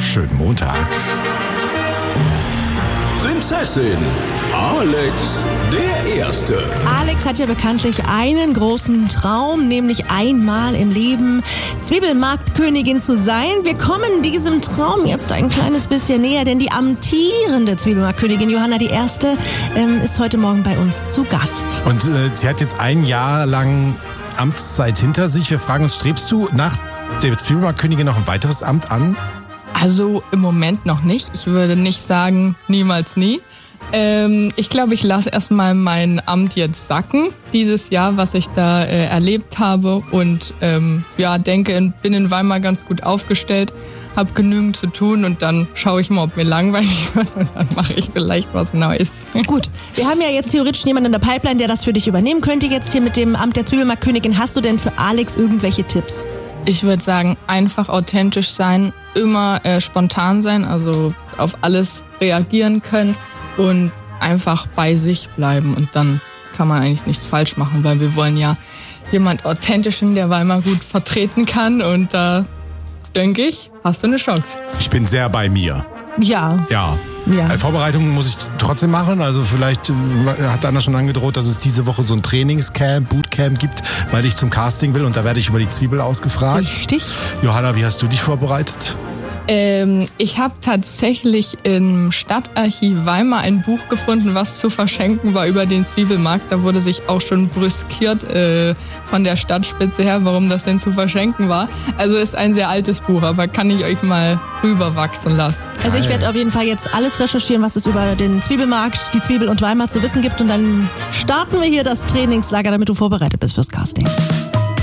schönen Montag. Prinzessin Alex der Erste. Alex hat ja bekanntlich einen großen Traum, nämlich einmal im Leben Zwiebelmarktkönigin zu sein. Wir kommen diesem Traum jetzt ein kleines bisschen näher, denn die amtierende Zwiebelmarktkönigin Johanna die Erste ist heute Morgen bei uns zu Gast. Und sie hat jetzt ein Jahr lang Amtszeit hinter sich. Wir fragen uns, strebst du nach der Zwiebelmarktkönigin noch ein weiteres Amt an? Also im Moment noch nicht. Ich würde nicht sagen, niemals nie. Ich glaube, ich lasse erstmal mein Amt jetzt sacken, dieses Jahr, was ich da erlebt habe. Und denke, bin in Weimar ganz gut aufgestellt, habe genügend zu tun und dann schaue ich mal, ob mir langweilig wird und dann mache ich vielleicht was Neues. Gut, wir haben ja jetzt theoretisch jemanden in der Pipeline, der das für dich übernehmen könnte jetzt hier mit dem Amt der Zwiebelmarktkönigin. Hast du denn für Alex irgendwelche Tipps? Ich würde sagen, einfach authentisch sein, immer spontan sein, also auf alles reagieren können und einfach bei sich bleiben. Und dann kann man eigentlich nichts falsch machen, weil wir wollen ja jemand Authentischen, der Weimar gut vertreten kann. Und da denke ich, hast du eine Chance. Ich bin sehr bei mir. Ja. Ja. Vorbereitungen muss ich trotzdem machen. Also vielleicht hat Anna schon angedroht, dass es diese Woche so ein Trainingscamp, Bootcamp gibt, weil ich zum Casting will und da werde ich über die Zwiebel ausgefragt. Richtig. Johanna, wie hast du dich vorbereitet? Ich habe tatsächlich im Stadtarchiv Weimar ein Buch gefunden, was zu verschenken war über den Zwiebelmarkt. Da wurde sich auch schon brüskiert von der Stadtspitze her, warum das denn zu verschenken war. Also ist ein sehr altes Buch, aber kann ich euch mal rüberwachsen lassen. Also ich werde auf jeden Fall jetzt alles recherchieren, was es über den Zwiebelmarkt, die Zwiebel und Weimar zu wissen gibt. Und dann starten wir hier das Trainingslager, damit du vorbereitet bist fürs Casting.